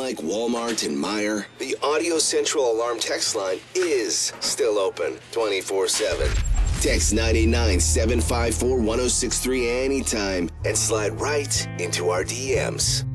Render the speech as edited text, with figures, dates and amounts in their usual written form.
Unlike Walmart and Meijer, the Audio Central Alarm text line is still open 24/7. Text 989-754-1063 anytime and slide right into our DMs.